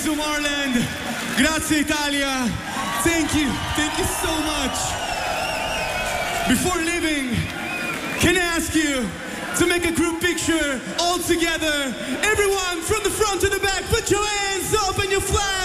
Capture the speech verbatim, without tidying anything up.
Somaliland. Grazie Italia. Thank you. Thank you so much. Before leaving, can I ask you to make a group picture all together? Everyone from the front to the back, put your hands up and your flag.